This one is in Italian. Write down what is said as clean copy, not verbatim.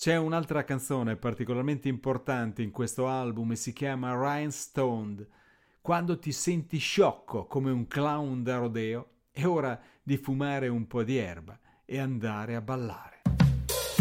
C'è un'altra canzone particolarmente importante in questo album e si chiama Rhinestoned. Quando ti senti sciocco come un clown da rodeo, è ora di fumare un po' di erba e andare a ballare.